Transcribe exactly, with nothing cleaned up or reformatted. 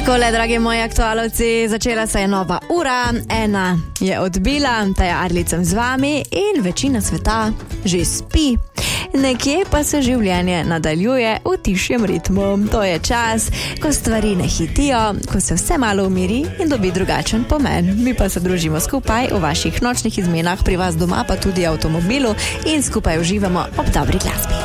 Takole, dragi moji aktualovci, začela se je nova ura, ena je odbila, ta je Arlicem z vami in večina sveta že spi. Nekje pa se življenje nadaljuje v tišjem ritmu. To je čas, ko stvari ne hitijo, ko se vse malo umiri in dobi drugačen pomen. Mi pa se družimo skupaj v vaših nočnih izmenah, pri vas doma pa tudi v avtomobilu in skupaj uživamo ob dobri glasbi.